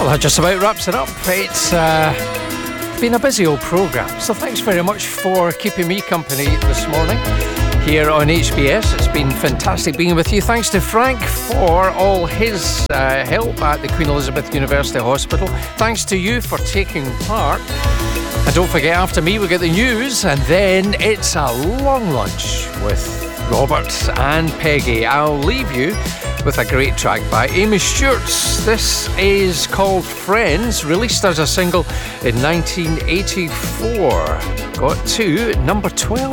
Well, that just about wraps it up. It's been a busy old programme, so thanks very much for keeping me company this morning here on HBS. It's been fantastic being with you. Thanks to Frank for all his help at the Queen Elizabeth University Hospital. Thanks to you for taking part. And don't forget, after me we get the news, and then it's a long lunch with Robert and Peggy. I'll leave you with a great track by Amy Stewart. This is called Friends, released as a single in 1984. Got to number 12.